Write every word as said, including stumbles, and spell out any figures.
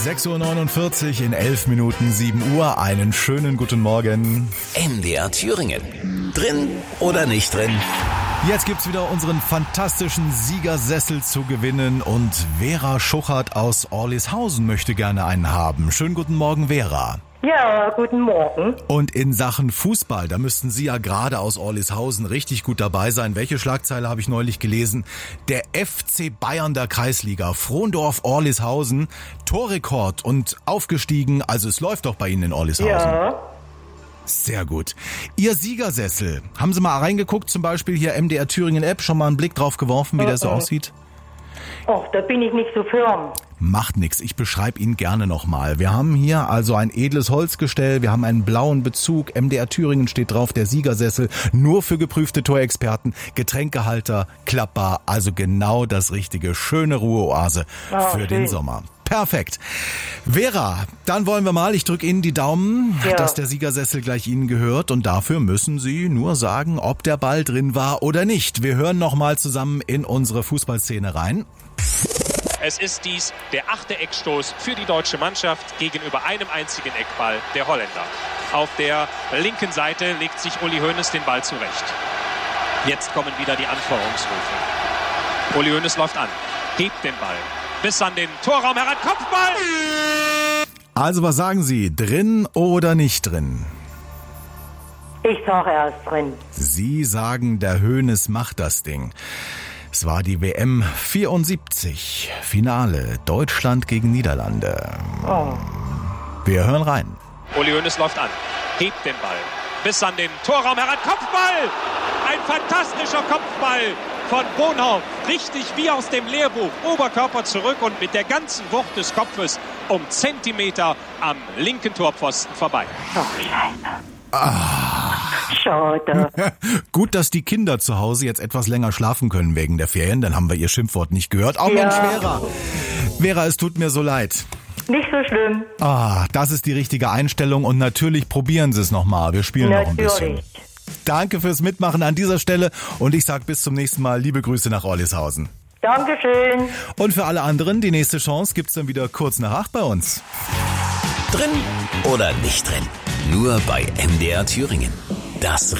sechs Uhr neunundvierzig in elf Minuten sieben Uhr. Einen schönen guten Morgen. M D R Thüringen. Drin oder nicht drin? Jetzt gibt's wieder unseren fantastischen Siegersessel zu gewinnen und Vera Schuchert aus Orlishausen möchte gerne einen haben. Schönen guten Morgen, Vera. Ja, guten Morgen. Und in Sachen Fußball, da müssten Sie ja gerade aus Orlishausen richtig gut dabei sein. Welche Schlagzeile habe ich neulich gelesen? Der F C Bayern der Kreisliga, Frondorf-Orlishausen, Torrekord und aufgestiegen. Also es läuft doch bei Ihnen in Orlishausen. Ja. Sehr gut. Ihr Siegersessel, haben Sie mal reingeguckt, zum Beispiel hier M D R Thüringen App, schon mal einen Blick drauf geworfen, wie Mhm. der so aussieht? Ach, da bin ich nicht so firm. Macht nix, ich beschreibe Ihnen gerne nochmal. Wir haben hier also ein edles Holzgestell, wir haben einen blauen Bezug, M D R Thüringen steht drauf, der Siegersessel, nur für geprüfte Torexperten, Getränkehalter, klappbar, also genau das richtige, schöne Ruheoase Ah, für schön. den Sommer. Perfekt. Vera, dann wollen wir mal, ich drücke Ihnen die Daumen, Ja. dass der Siegersessel gleich Ihnen gehört und dafür müssen Sie nur sagen, ob der Ball drin war oder nicht. Wir hören nochmal zusammen in unsere Fußballszene rein. Es ist dies der achte Eckstoß für die deutsche Mannschaft gegenüber einem einzigen Eckball der Holländer. Auf der linken Seite legt sich Uli Hoeneß den Ball zurecht. Jetzt kommen wieder die Anfeuerungsrufe. Uli Hoeneß läuft an, hebt den Ball bis an den Torraum heran. Kopfball! Also was sagen Sie, drin oder nicht drin? Ich sage erst drin. Sie sagen, der Hoeneß macht das Ding. Es war die W M vierundsiebzig, Finale Deutschland gegen Niederlande. Oh. Wir hören rein. Uli Hoeneß läuft an, hebt den Ball bis an den Torraum heran. Kopfball! Ein fantastischer Kopfball von Bonhoff. Richtig wie aus dem Lehrbuch. Oberkörper zurück und mit der ganzen Wucht des Kopfes um Zentimeter am linken Torpfosten vorbei. Ach, Scheiße. Ah. Schade. Gut, dass die Kinder zu Hause jetzt etwas länger schlafen können wegen der Ferien. Dann haben wir ihr Schimpfwort nicht gehört. Oh Mensch, Ja. Vera. Vera, es tut mir so leid. Nicht so schlimm. Ah, das ist die richtige Einstellung und natürlich probieren Sie es nochmal. Wir spielen noch ein bisschen. Natürlich. Danke fürs Mitmachen an dieser Stelle und ich sag bis zum nächsten Mal. Liebe Grüße nach Orlishausen. Dankeschön. Und für alle anderen, die nächste Chance gibt's dann wieder kurz nach acht bei uns. Drin oder nicht drin? Nur bei M D R Thüringen. Das